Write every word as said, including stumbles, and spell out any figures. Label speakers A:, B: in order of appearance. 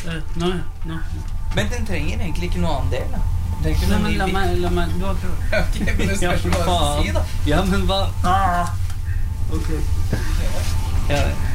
A: Nå, nå.
B: Men den trenger egentlig ikke noe annen del, da.
A: Nei, men la meg, la meg, du har prøvd.
B: Ok, men det spørs hva du skal si, da.
A: Ja, men hva? Ah. Ok.
B: Ja, det.